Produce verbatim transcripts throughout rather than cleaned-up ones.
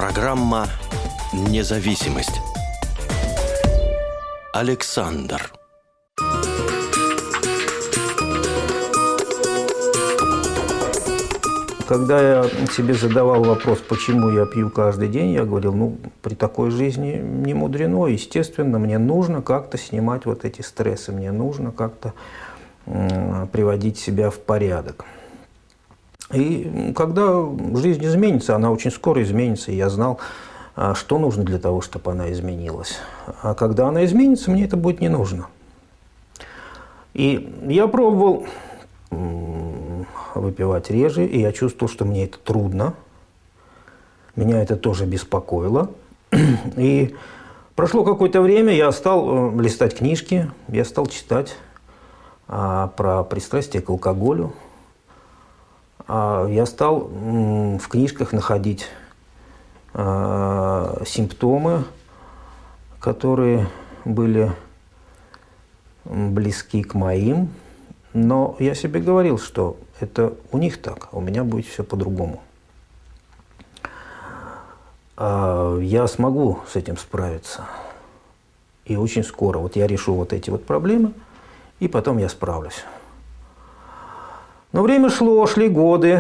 Программа «Независимость». Александр. Когда я себе задавал вопрос, почему я пью каждый день, я говорил, ну, при такой жизни не мудрено. Естественно, мне нужно как-то снимать вот эти стрессы, мне нужно как-то э, приводить себя в порядок. И когда жизнь изменится, она очень скоро изменится, и я знал, что нужно для того, чтобы она изменилась. А когда она изменится, мне это будет не нужно. И я пробовал выпивать реже, и я чувствовал, что мне это трудно. Меня это тоже беспокоило. И прошло какое-то время, я стал листать книжки, я стал читать а, про пристрастие к алкоголю. А, я стал м, в книжках находить а, симптомы, которые были близки к моим. Но я себе говорил, что это у них так, а у меня будет все по-другому. Я смогу с этим справиться. И очень скоро. Вот я решу вот эти вот проблемы, и потом я справлюсь. Но время шло, шли годы.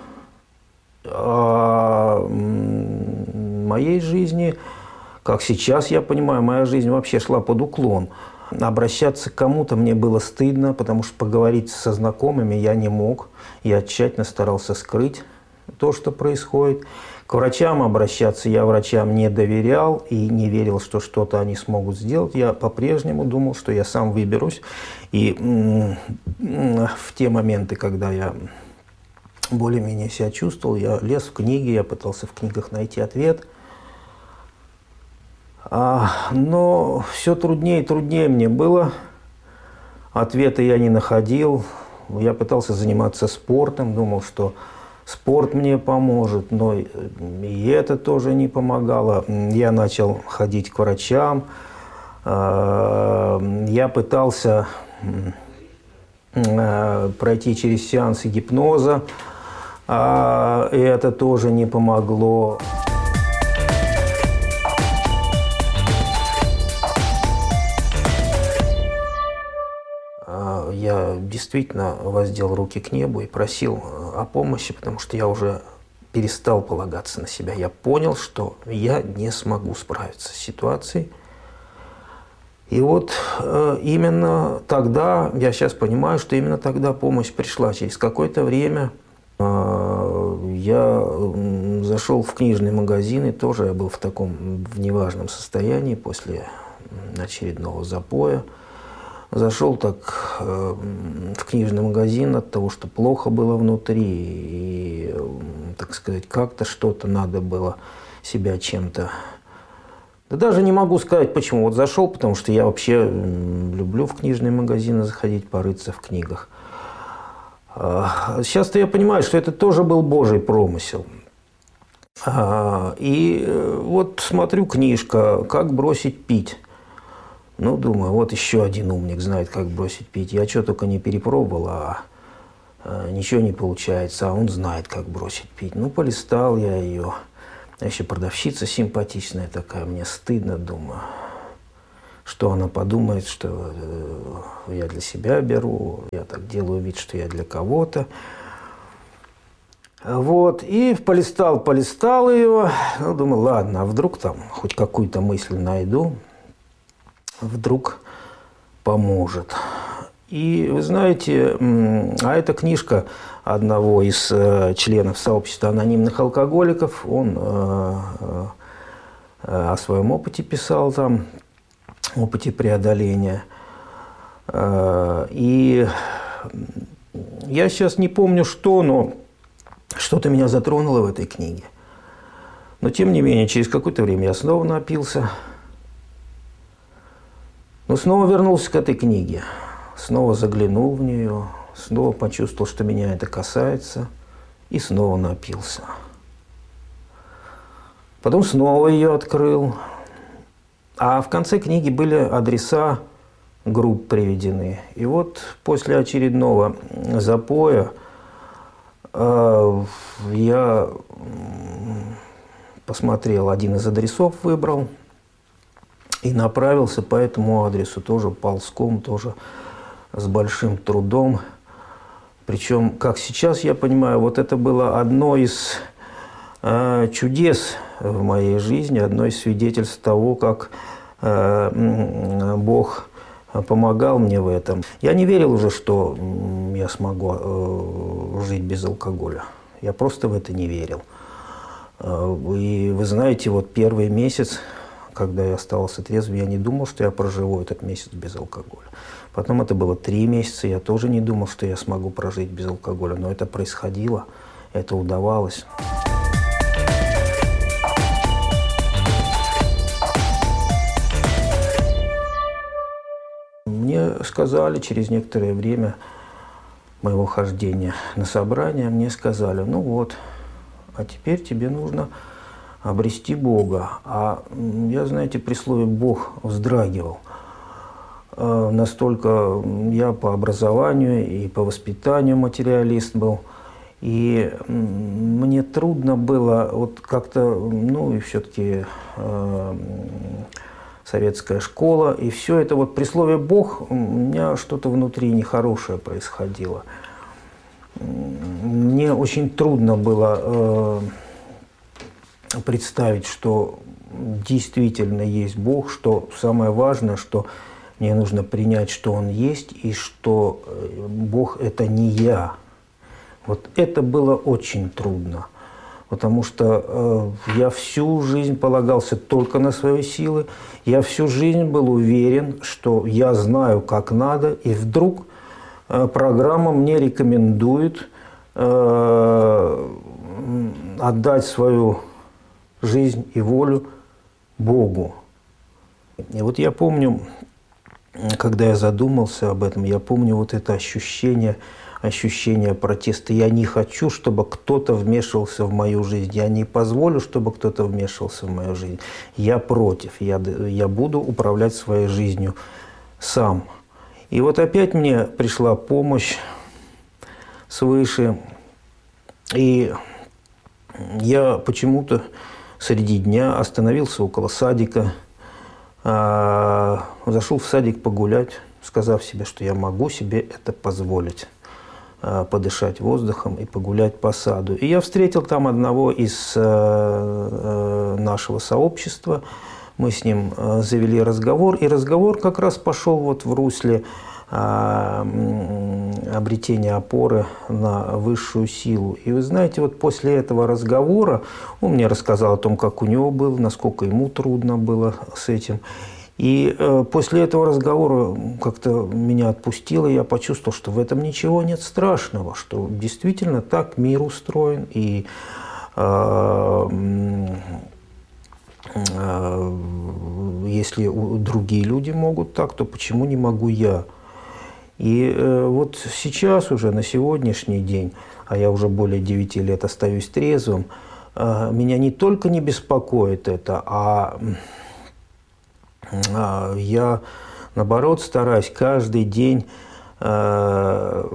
А в моей жизни, как сейчас я понимаю, моя жизнь вообще шла под уклон. Обращаться к кому-то мне было стыдно, потому что поговорить со знакомыми я не мог. Я тщательно старался скрыть то, что происходит. К врачам обращаться я врачам не доверял и не верил, что что-то они смогут сделать. Я по-прежнему думал, что я сам выберусь. И в те моменты, когда я более-менее себя чувствовал, я лез в книги, я пытался в книгах найти ответ. Но все труднее и труднее мне было. Ответа я не находил. Я пытался заниматься спортом, думал, что спорт мне поможет, но и это тоже не помогало. Я начал ходить к врачам. Я пытался пройти через сеансы гипноза, и это тоже не помогло. Я действительно воздел руки к небу и просил о помощи, потому что я уже перестал полагаться на себя. Я понял, что я не смогу справиться с ситуацией. И вот э, именно тогда, я сейчас понимаю, что именно тогда помощь пришла. Через какое-то время э, я зашел в книжный магазин, и тоже я был в таком в неважном состоянии после очередного запоя. Зашел так э, в книжный магазин от того, что плохо было внутри, и, э, так сказать, как-то что-то надо было себя чем-то... Да даже не могу сказать, почему. Вот зашел, потому что я вообще люблю в книжные магазины заходить, порыться в книгах. А сейчас-то я понимаю, что это тоже был Божий промысел. А, и вот смотрю, книжка «Как бросить пить». Ну, думаю, вот еще один умник знает, как бросить пить. Я что только не перепробовал, а, а ничего не получается, а он знает, как бросить пить. Ну, полистал я ее. А еще продавщица симпатичная такая, мне стыдно, думаю, что она подумает, что я для себя беру, я так делаю вид, что я для кого-то. Вот, и полистал, полистал ее, ну, думаю, ладно, а вдруг там хоть какую-то мысль найду. Вдруг поможет. И вы знаете, а эта книжка одного из э, членов сообщества анонимных алкоголиков, он э, э, о своем опыте писал там, опыте преодоления. Э, и я сейчас не помню что, но что-то меня затронуло в этой книге. Но тем не менее, через какое-то время я снова напился. Но снова вернулся к этой книге, снова заглянул в нее, снова почувствовал, что меня это касается, и снова напился. Потом снова ее открыл. А в конце книги были адреса групп приведены. И вот после очередного запоя э, я посмотрел, один из адресов выбрал и направился по этому адресу, тоже ползком, тоже с большим трудом. Причем, как сейчас я понимаю, вот это было одно из э, чудес в моей жизни, одно из свидетельств того, как э, Бог помогал мне в этом. Я не верил уже, что я смогу э, жить без алкоголя. Я просто в это не верил. И вы знаете, вот первый месяц, когда я остался трезвым, я не думал, что я проживу этот месяц без алкоголя. Потом это было три месяца, я тоже не думал, что я смогу прожить без алкоголя. Но это происходило, это удавалось. Мне сказали через некоторое время моего хождения на собрание, мне сказали, ну вот, а теперь тебе нужно обрести Бога. А я, знаете, при слове «Бог» вздрагивал. Настолько я по образованию и по воспитанию материалист был. И мне трудно было вот как-то, ну и все-таки э, советская школа, и все это вот при слове «Бог» у меня что-то внутри нехорошее происходило. Мне очень трудно было э, представить, что действительно есть Бог, что самое важное, что мне нужно принять, что Он есть, и что Бог – это не я. Вот это было очень трудно, потому что э, я всю жизнь полагался только на свои силы, я всю жизнь был уверен, что я знаю, как надо, и вдруг э, программа мне рекомендует э, отдать свою жизнь и волю Богу. И вот я помню, когда я задумался об этом, я помню вот это ощущение, ощущение протеста. Я не хочу, чтобы кто-то вмешивался в мою жизнь. Я не позволю, чтобы кто-то вмешивался в мою жизнь. Я против. Я, я буду управлять своей жизнью сам. И вот опять мне пришла помощь свыше. И я почему-то среди дня остановился около садика, зашел в садик погулять, сказав себе, что я могу себе это позволить, подышать воздухом и погулять по саду. И я встретил там одного из нашего сообщества, мы с ним завели разговор, и разговор как раз пошел вот в русле обретения опоры на высшую силу. И вы знаете, вот после этого разговора он мне рассказал о том, как у него было, насколько ему трудно было с этим. И э, после этого разговора как-то меня отпустило, и я почувствовал, что в этом ничего нет страшного, что действительно так мир устроен, и э, э, если другие люди могут так, то почему не могу я? И э, вот сейчас уже, на сегодняшний день, а я уже более девяти лет остаюсь трезвым, э, меня не только не беспокоит это, а э, я, наоборот, стараюсь каждый день э,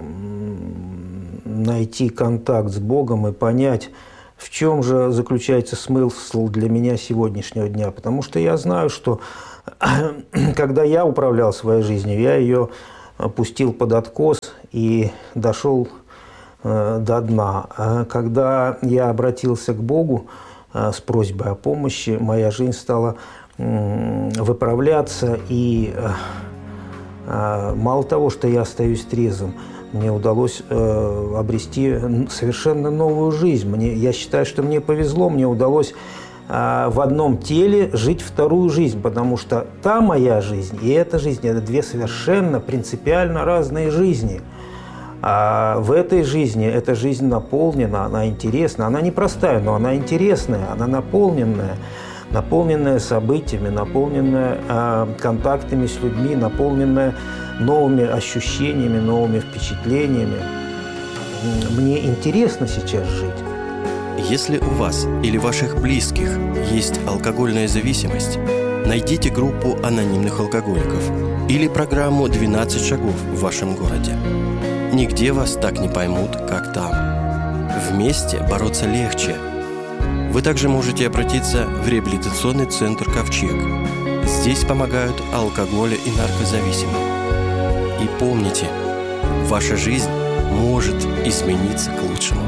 найти контакт с Богом и понять, в чем же заключается смысл для меня сегодняшнего дня. Потому что я знаю, что когда я управлял своей жизнью, я ее пустил под откос и дошел э, до дна. А когда я обратился к Богу э, с просьбой о помощи, моя жизнь стала э, выправляться. И э, э, мало того, что я остаюсь трезвым, мне удалось э, обрести совершенно новую жизнь. Мне, я считаю, что мне повезло, мне удалось в одном теле жить вторую жизнь, потому что та моя жизнь и эта жизнь – это две совершенно принципиально разные жизни. А в этой жизни эта жизнь наполнена, она интересна, она непростая, но она интересная, она наполненная, наполненная событиями, наполненная э, контактами с людьми, наполненная новыми ощущениями, новыми впечатлениями. Мне интересно сейчас жить. Если у вас или ваших близких есть алкогольная зависимость, найдите группу анонимных алкоголиков или программу «двенадцать шагов» в вашем городе. Нигде вас так не поймут, как там. Вместе бороться легче. Вы также можете обратиться в реабилитационный центр «Ковчег». Здесь помогают алкоголя и наркозависимым. И помните, ваша жизнь может измениться к лучшему.